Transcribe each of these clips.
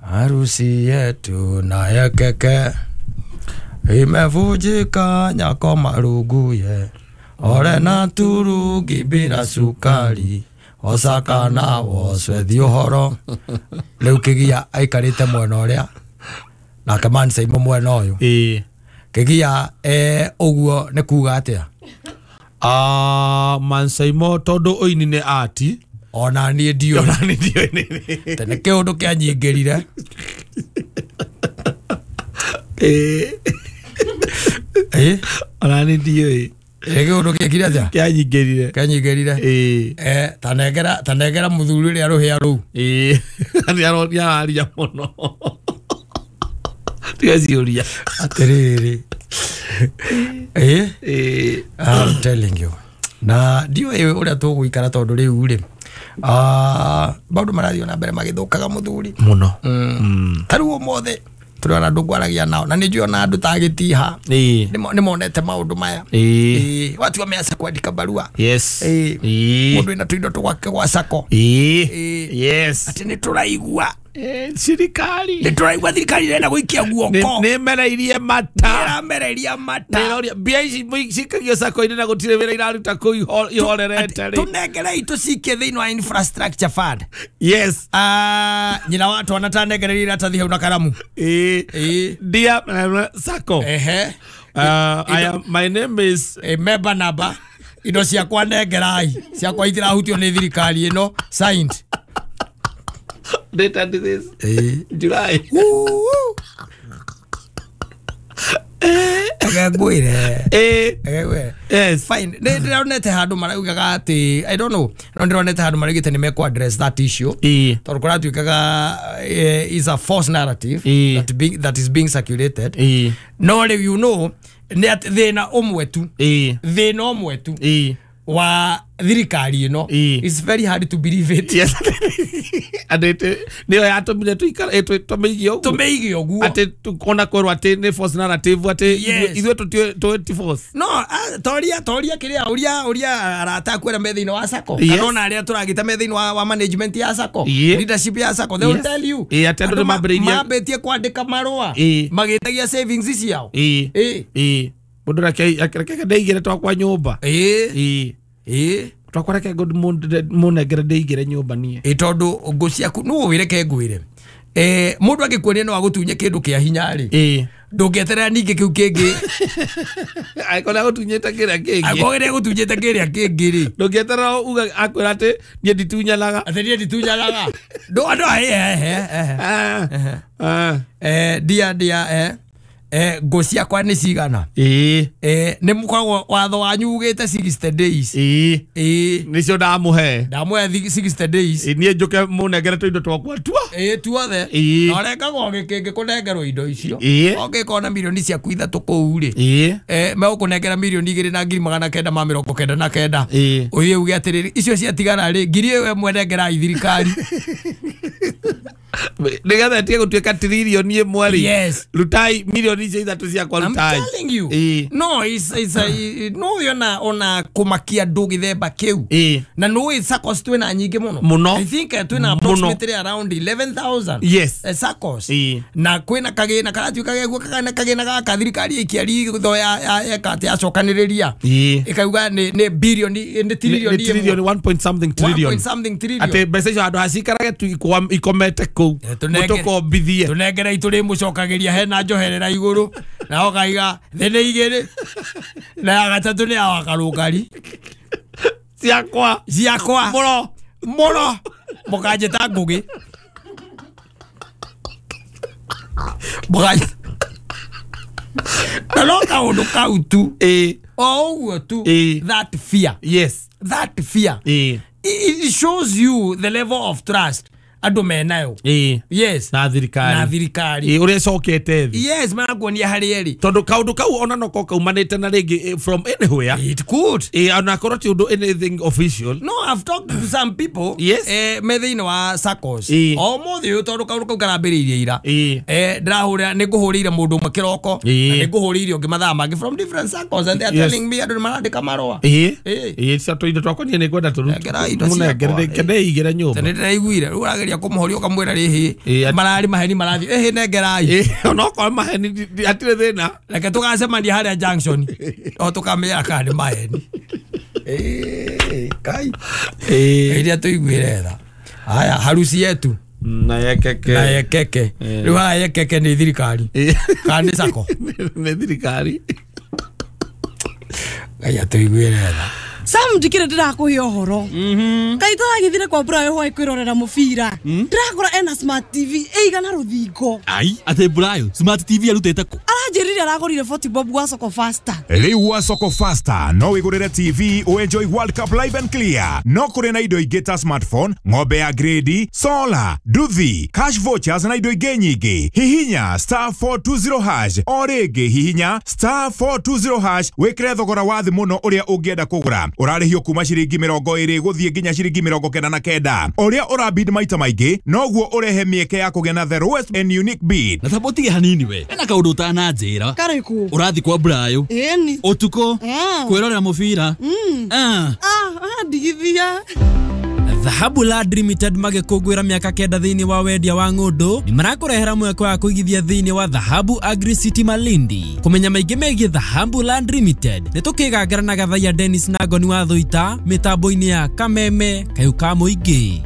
harusi yetu na ya keke imevujika nyako maruguye ore na turugi bila sukari osaka na woswethi uhoro leu kigia aikarite mwena uria na kamani saimo mwena uyu kigia uguo ne kuga atia Mansaimo todo oini ne ati ona ni dio tene kiundu kia nyingerire ona ni dio kiundu kia kira atia kia nyingerire tanengera muthuri ria ruhia ru ani aria muno tiaziuria atiriri I'm telling you na dio uria tuguikara tondu riu ri bado marathio na mbere magithukaga muthuri muno taruo mothe turana andu gwaragia nao na ni njui ona andu tagitiha ni monete maundu maya watu wameanza kuandika barua mundu ina tuindo twake gwa sako ati ni turaigua sirikari ni turaigua thirikari irenda guikia guoko ni mereirie mata mbia ici cikagio sako-ini na gutire wira iraruta ku ihorerete tunengerei tucikie thiini wa infrastructure fund nyina watu wanatanengereria iratathi hau na karamu dear sako my name is member number indo ciakwa nengerai ciakwa itirahutio ni thirikari ino signed date and this July agagwire yes fine ndironete handu maraugaga ati I don't know ndironete handu marigite ni meko address that issue tondu kuratuikaga is a false narrative that is being circulated no you know ni at thina umwe tu wa thirikari ino it's very hard to believe it adete niyo yatomire tuikara tumeigio guo ate tukona korwa ate ne force narrative ate ithuĩ tũti force no toria kiria uria arata kwera methiino wa sako kanona aria turagita methiino wa management ya sako leadership ya sako they will tell you ate andu mabetie kwandika marua magitagia savings ciao mundu rake ndeigire twakwa nyumba twakwa rake god munengere ndeigire nyumba nie tondu ngo ciaku no wireke ngwire mundu agikuonia no agutunye kindu kia hinya ri ndungeterera ningi kiu kingi aikona gutunyeta kiria kingi agogere gutunyeta kiria kingi ri ndungeterera uga akwira ati nie nditunyalaga ndo ando dia ngo ciakwa ni cigana ni mukoragwo watho wanyu ugite 60 days nicio ndamuhe 60 days nie njuke munengere tuindo twakwa tuothe orengagwo gikingi kunengerwo indo icio ogikona milioni ciaku ithatu kuu ri megukunengera milioni 2,999 uthie uge atiriri icio ciatigara ri ngiri we mwenengera thirikari nigetha tie gutuika trilioni imwe ri rutai milioni icio ithatu ciakwa rutai I'm telling you no it's no ona kumakia ndugi themba kiu na no SACCOS twina nyingi muno I think twina approximately around 11,000 SACCOS na kwina kagina karatuika guo kagina gaka thirikari ikiari tho ya kati acokaniriria ikauga ni billion ni trillion 1 point something trillion ate mbeca icio andu hacikarage tu ikomete ku mutukombithie tunengera ituri mucokagiria hena njoherera iguru na ogaiga thene igiri na gatatu ni awakarukari ciakwa muno mukajeta ngugi Naloka undu kautu uguo tu that fear it shows you the level of trust andu menayo na thirikari uria cokete thi marakuonia hari eri tondu kaundu kau ona no kaumanite na ringi from anywhere it could ona korwo ti undu anything official no I've talked to some people methiini wa SACCOS o muthi uyu tondu kaundu kau karambiriirie ira ndirahurira ninguhurire mundu umwe kiroko na ninguhurire ungi mathaa mangi from different SACCOS and they are telling me andu marandika marua cia tuindo twakwa nie ni kwenda turutu munengere kende igire nyumba ndiraiguire urageri geria kumuhoria ukamwira rihi marari maheni marathi nengerai no kwa maheni atire thina reke tugacemania haria junction o tukamenya kana maheni kai iria tuiguire tha haya harusi yetu na yekeke riu haya yekeke ni thirikari kana sako ni thirikari aya tuiguire tha Sam dikire ndirakuhe ohoro kaita githire kwa Brayo hwa kwirorera mubira ndirakora ena smart TV eigana ruthingo ai ate Brayo smart TV arutete ku aranjirire aragorire 40 bob wa Soko Faster riu wa Soko Faster no wigurire TV o enjoy World Cup live and clear no kuri na indo ingita smartphone ng'ombe ya grade solar duthi cash vouchers na indo ingi nyingi hihinya *420# o ringi hihinya *420# wikire thogora wa thi muno uria ungienda kugura urarihio kuma ciringi 20 guthie nginya ciringi 99 uria urabid maita maingi noguo urehe mieke ya kugena the lowest and unique bid na sabotige hanini we ena kaundu utana njira kariku urathi kwa Brayo eni utuko kwirorera mubira ndigithia Dhahabu Land Limited magikugwira miaka 9 thiini wa wendia wa ngundu ni marakurehera mweko wa kuigithia thiini wa Dhahabu Agri City Malindi kumenya maingi megie Dhahabu Land Limited ni tukigangara na Gathaiya Dennis na Ngoni wa Thuita mitambo-ini ya Kameme Kayuka Muingi.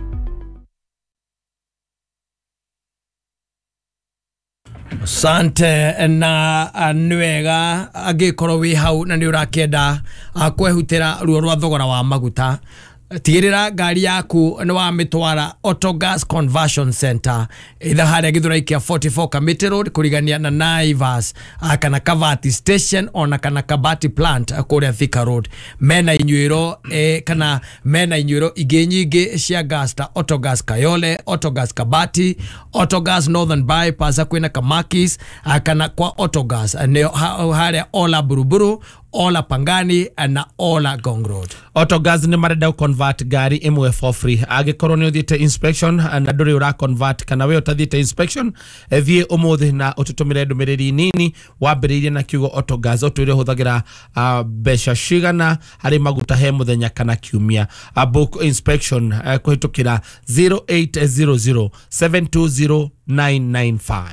Sante na nwega agikorwo wi hau na ni urakenda kwehutira ruo rwa thogora wa maguta tigirira ngari yaku ni wa mitwara Autogas Conversion Center itha haria githuraikia 44 Committee Road kurigania na Naivas kana Kavati Station ona kana Kabati Plant kuria Thika Road mena inyuiro kana mena inyuiro ingi nyingi cia gas ta Autogas Kayole Autogas Kabati Autogas Northern Bypass kwina Kamakis kana kwa Autogas ne haria Ola Buruburu Ola Pangani na Ola Gong Road. Autogas ni marenda convert gari imwe for free. Agikorwo ni uthite inspection na nduri ura convert kana we utathite inspection thie umuthi na ututumire ndumiriri nini wambiririe na kiugo Autogas utwire huthagira besha shigana hari maguta he muthenya kana kiumia. Book inspection kuhitukira 0800 720 995.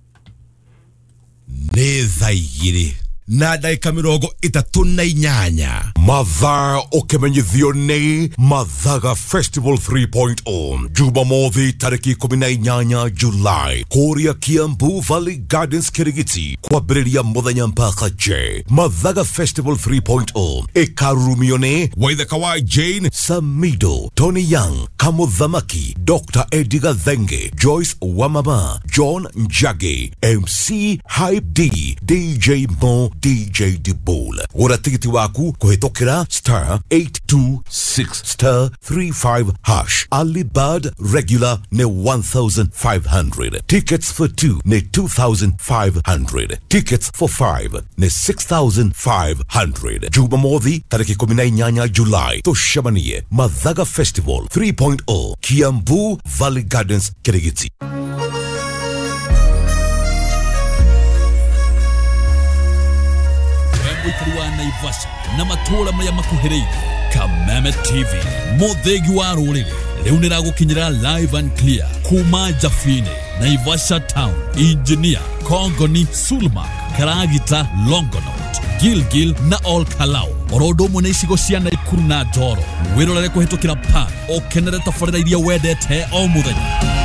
Nĩ thaa igĩrĩ na ndagĩka 38 mathaa ũkĩmenyithio nĩ Mathaga Festival 3.0 Jumamothi tarĩki 18 July kũrĩa Kiambu Valley Gardens Kirigiti kwambĩrĩria mũthenya mpaka je. Mathaga Festival 3.0 ĩkarumio nĩ Waithaka wa Jane Samido, Tony Young, Kamuthamaki, Dr. Edgar Thenge, Joyce Wamama, John Njagi, MC Hype D, DJ Mo, DJ Dibul. Ura tikiti waku kuhitokera *826 *35#. Alibad regular ne 1,500. Tickets for 2 ne 2,500. Tickets for 5 ne 6,500. Jumamothi tariki 18 July tushamanie Mathaga Festival 3.0 Kiambu Valley Gardens Kirigiti. Wikariwa Naivasha na matura maya makuhiriire Kameme TV muthegi wa ruriri riu niragukinyira live and clear kuma Jafine Naivasha Town Engineer Kongoni Sulma Karagita Longonot Gilgil na Ol Kalou orodo mune icigo cia Naikuru na Njoro wirorere kuhitukira park okenere tabarĩra iria wendete o muthenya.